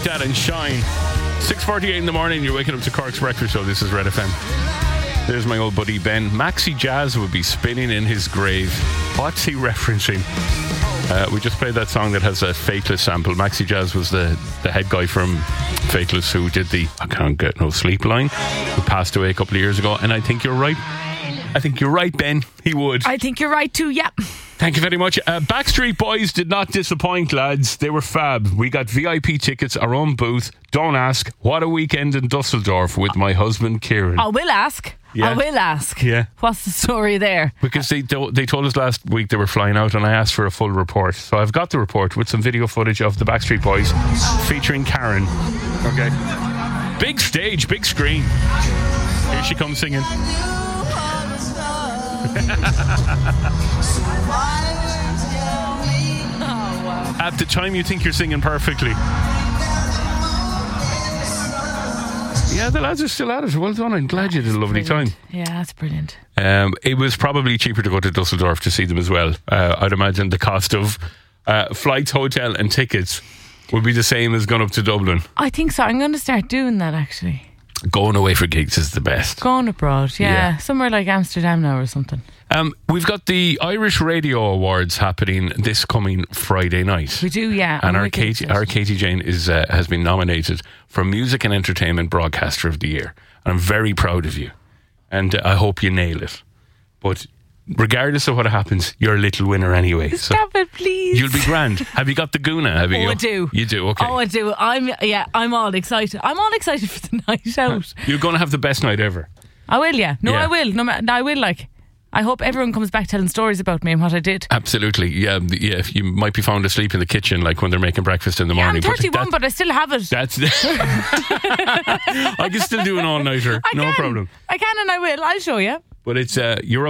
That and Shine. 6:48 in the morning, you're waking up to Cork's Breakfast Show. This is Red FM. There's my old buddy Ben. Maxi Jazz would be spinning in his grave. What's he referencing? We just played that song that has a Fateless sample. Maxi Jazz was the head guy from Fateless who did the I Can't Get No Sleep line, who passed away a couple of years ago. And I think you're right. I think you're right, Ben. He would. I think you're right too, yeah. Thank you very much. Backstreet Boys did not disappoint, lads. They were fab. We got VIP tickets, our own booth. Don't ask. What a weekend in Dusseldorf with my husband, Kieran. I will ask. Yeah. I will ask. Yeah. What's the story there? Because they told us last week they were flying out and I asked for a full report. So I've got the report with some video footage of the Backstreet Boys featuring Karen. Okay. Big stage, big screen. Here she comes singing. At the time you think you're singing perfectly. Yeah, the lads are still at it. Well done. I'm glad you did a lovely time. Yeah, that's brilliant. It was probably cheaper to go to Dusseldorf to see them as well. I'd imagine the cost of flights, hotel and tickets would be the same as going up to Dublin. I think so. I'm going to start doing that actually. Going away for gigs is the best. Going abroad, yeah. Somewhere like Amsterdam now or something. We've got the Irish Radio Awards happening this coming Friday night. We do, yeah. And our Katie Jane has been nominated for Music and Entertainment Broadcaster of the Year. And I'm very proud of you. And I hope you nail it. But regardless of what happens, you're a little winner anyway. Stop it, please. You'll be grand. Have you got the Guna? I do. You do, okay. Oh, I do. I'm all excited. I'm all excited for the night out. You're going to have the best night ever. I will, yeah. No, Yeah. I will. I will, like. I hope everyone comes back telling stories about me and what I did. Absolutely, yeah. You might be found asleep in the kitchen, like when they're making breakfast in the morning. I'm 31, but I still have it. I can still do an all-nighter, no problem. I can and I will. I'll show you. But it's you're